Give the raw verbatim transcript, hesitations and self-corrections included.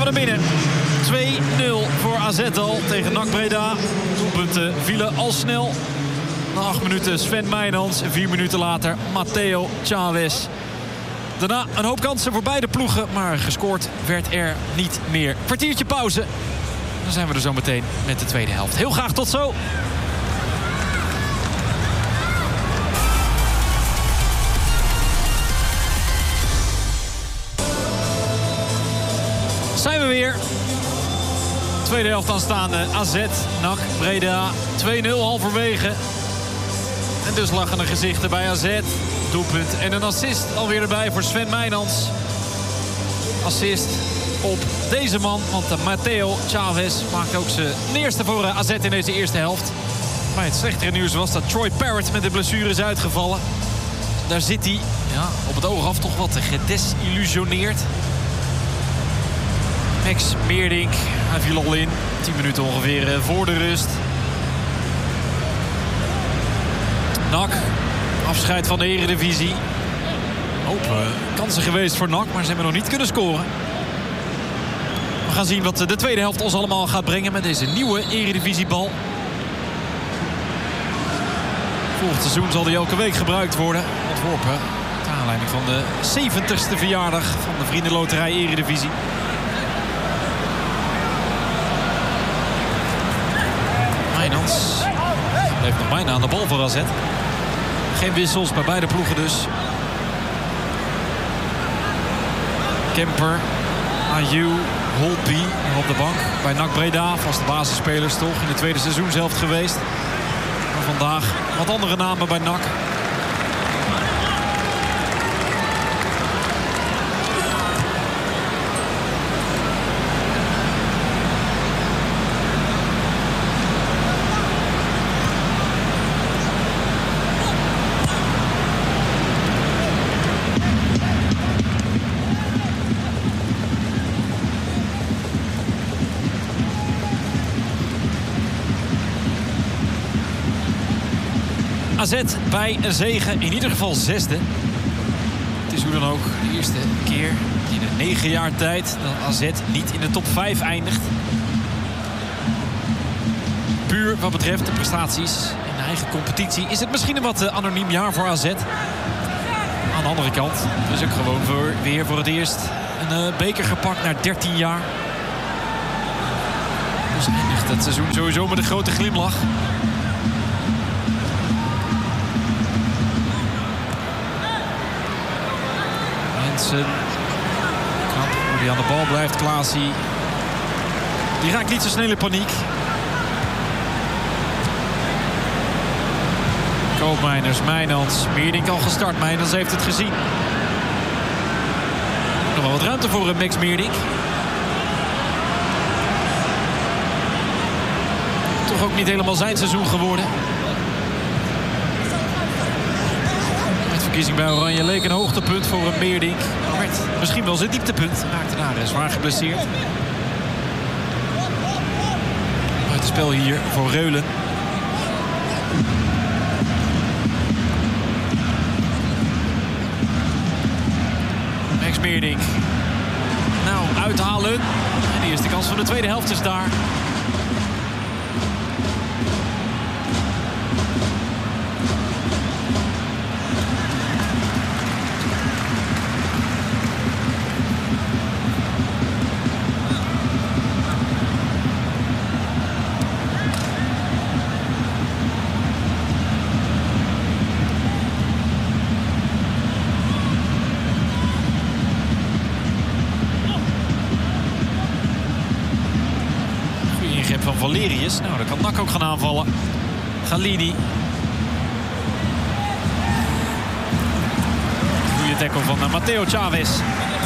naar binnen. twee nul voor A Z al tegen N A C Breda. Doelpunten vielen al snel. Na acht minuten Sven Meijnans. En vier minuten later Matteo Chavez. Daarna een hoop kansen voor beide ploegen. Maar gescoord werd er niet meer. Kwartiertje pauze. Dan zijn we er zo meteen met de tweede helft. Heel graag tot zo. Zijn we weer. Tweede helft aanstaande. A Z, N A C, Breda. twee nul halverwege. En dus lachende gezichten bij A Z. Doelpunt en een assist alweer erbij voor Sven Meijnans. Assist op deze man. Want Matteo Chavez maakt ook zijn eerste voor A Z in deze eerste helft. Maar het slechtere nieuws was dat Troy Parrott met de blessure is uitgevallen. Daar zit hij ja, op het oog af toch wat gedesillusioneerd. Max Meerdink, hij viel al in. tien minuten ongeveer voor de rust. N A C, afscheid van de Eredivisie. Hoop uh, kansen geweest voor N A C, maar ze hebben nog niet kunnen scoren. We gaan zien wat de tweede helft ons allemaal gaat brengen met deze nieuwe Eredivisiebal. Volgend seizoen zal die elke week gebruikt worden. Ontworpen ter aanleiding van de zeventigste verjaardag van de Vriendenloterij Eredivisie. Meijnans blijft nog bijna aan de bal voor A Z. Geen wissels bij beide ploegen dus. Kemper, Ayew, Holtby op de bank bij N A C Breda. Vaste basisspelers toch in de tweede seizoenshelft geweest. Maar vandaag wat andere namen bij N A C. A Z bij een zege, in ieder geval zesde. Het is hoe dan ook de eerste keer in een negen jaar tijd dat A Z niet in de top vijf eindigt. Puur wat betreft de prestaties in de eigen competitie is het misschien een wat anoniem jaar voor A Z. Aan de andere kant, er is ook gewoon voor, weer voor het eerst een uh, beker gepakt na dertien jaar. Dus eindigt het seizoen sowieso met een grote glimlach. Knap hoe hij aan de bal blijft. Klaasie. Die raakt niet zo snel in paniek. Koopmeiners, Meijnans. Meerdink al gestart. Meijnans heeft het gezien. Nog wel wat ruimte voor Max Meerdink. Toch ook niet helemaal zijn seizoen geworden. Verkiezing bij Oranje leek een hoogtepunt voor een Meerdink. Maar werd misschien wel zijn dieptepunt. Raakte daar zwaar geblesseerd. Buitenspel hier voor Reulen. Max Meerdink. Nou, uithalen. En de eerste kans van de tweede helft is daar. Van Valerius. Nou, dan kan N A C ook gaan aanvallen. Galini. Goeie tackle van uh, Matteo Chavez.